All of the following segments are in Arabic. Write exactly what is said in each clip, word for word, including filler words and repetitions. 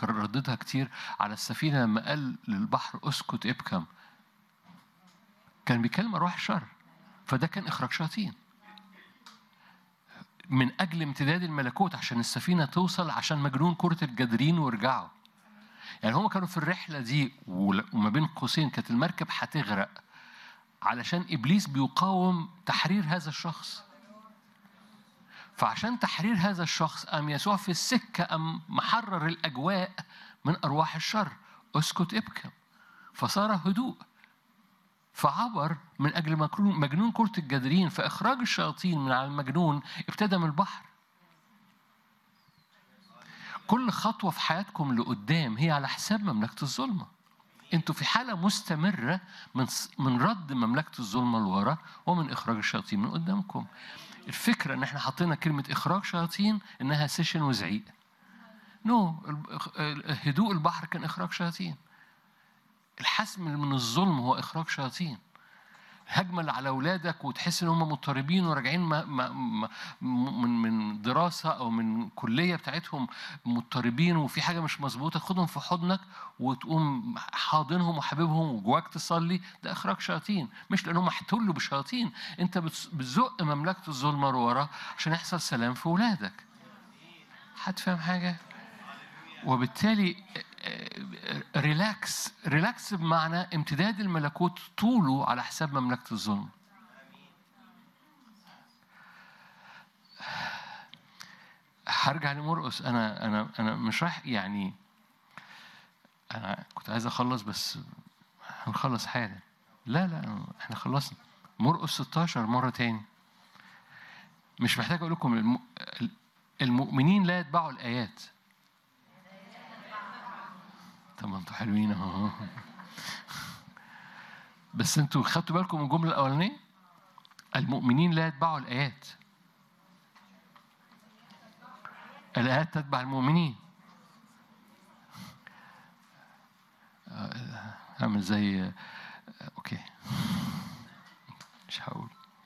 رددها كتير على السفينة لما قال للبحر اسكت ابكم، كان بيكلم أرواح الشر، فده كان إخراج شياطين من أجل امتداد الملكوت عشان السفينة توصل، عشان مجنون كرة الجدرين ويرجعوا. يعني هم كانوا في الرحلة دي وما بين قوسين كانت المركب هتغرق علشان إبليس بيقاوم تحرير هذا الشخص. فعشان تحرير هذا الشخص قام يسوع في السكة قام محرر الأجواء من أرواح الشر، اسكت ابكم، فصار هدوء، فعبر من أجل مجنون كرة الجدرين. فإخراج الشياطين من على المجنون ابتدى من البحر. كل خطوة في حياتكم لقدام هي على حساب مملكة الظلمة. انتوا في حالة مستمرة من من رد مملكة الظلمة لورا ومن إخراج الشياطين من قدامكم. الفكرة ان احنا حطينا كلمة إخراج شياطين انها سيشن وزعيق. نو no. هدوء البحر كان إخراج شياطين. الحسم من الظلم هو إخراج شياطين. هجمة اللي على أولادك وتحس إن هم مضطربين وراجعين من من دراسة أو من كلية بتاعتهم مضطربين وفي حاجة مش مظبوطة، خدهم في حضنك وتقوم حاضنهم وحبيبهم وجواك تصلي، ده إخراج شياطين. مش لأنهم احتلوا بشياطين، أنت بتزق مملكة الظلمة ورا عشان يحصل سلام في أولادك. حد فاهم حاجة؟ وبالتالي ريلاكس ريلاكس بمعنى امتداد الملكوت طوله على حساب مملكة الظلم. هرجع لمرقس. انا انا انا مش رايح، يعني انا كنت عايز اخلص بس هنخلص حالا. لا لا احنا خلصنا مرقس ستاشر مرة تاني. مش محتاج اقول لكم المؤمنين لا يتبعوا الآيات. طب ما انتوا حلوين اهو، بس انتوا خدتوا بالكم من الجملة الأولانية؟ المؤمنين لا يتبعوا الآيات، الآيات تتبع المؤمنين. عامل زي اوكي مش هقول.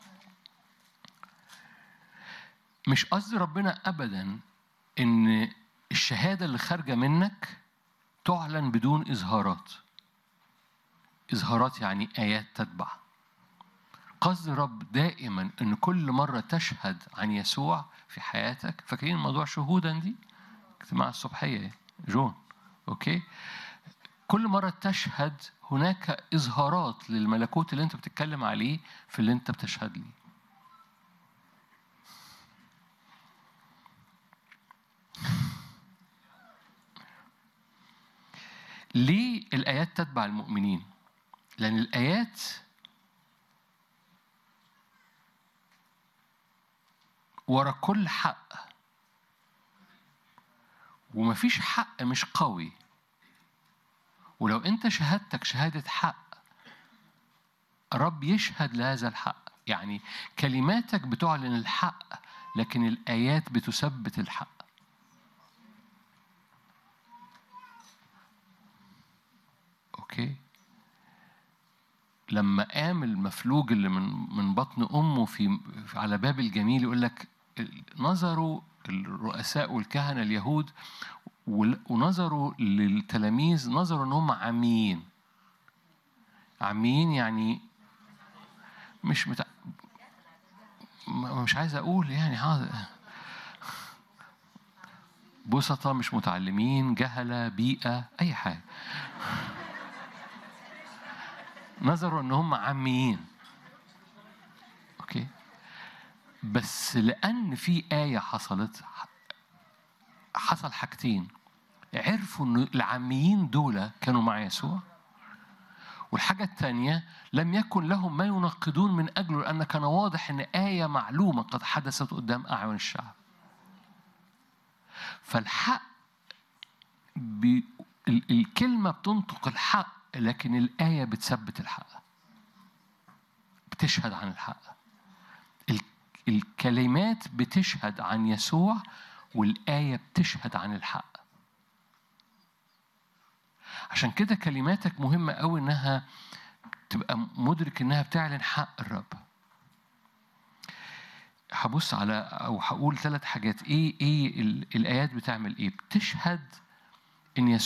مش قصد ربنا ابدا ان الشهاده اللي خارجه منك تعلن بدون اظهارات. اظهارات يعني ايات تتبع. قصد الرب دائما ان كل مره تشهد عن يسوع في حياتك. فاكرين موضوع شهودا دي اجتماع الصبحيه جون؟ اوكي، كل مرة تشهد هناك إظهارات للملكوت اللي أنت بتتكلم عليه في اللي أنت بتشهد ليه. ليه الآيات تتبع المؤمنين؟ لأن الآيات ورا كل حق، ومفيش حق مش قوي. ولو أنت شهادتك شهادة حق، رب يشهد لهذا الحق. يعني كلماتك بتعلن الحق، لكن الآيات بتثبت الحق. أوكي، لما قام المفلوج اللي من من بطن أمه في على باب الجميل، يقول لك نظروا الرؤساء والكهنة اليهود ونظروا للتلاميذ، نظروا ان هم عميين. عميين يعني مش متع... مش عايز اقول يعني هذا بسطة، مش متعلمين، جهلة، بيئة، اي حاجة. نظروا ان هم عميين. اوكي، بس لان في آية حصلت، حصل حاجتين. عرفوا ان العاميين دول كانوا مع يسوع، والحاجة الثانية لم يكن لهم ما ينقدون من أجله، لأن كان واضح أن آية معلومة قد حدثت قدام أعين الشعب. فالحق ب... الكلمة بتنطق الحق، لكن الآية بتثبت الحق، بتشهد عن الحق. ال... الكلمات بتشهد عن يسوع، والآية بتشهد عن الحق. عشان كده كلماتك مهمة قوي إنها تبقى مدرك إنها بتعلن حق الرب. هبص على أو هقول ثلاث حاجات. إيه إيه الآيات بتعمل إيه؟ بتشهد إن